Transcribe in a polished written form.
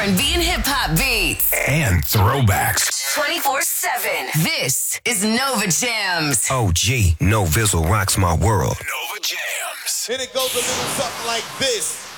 R&B and hip-hop beats. And throwbacks. 24/7. This is Nova Jams. OG, No Vizzle rocks my world. Nova Jams. And it goes a little something like this.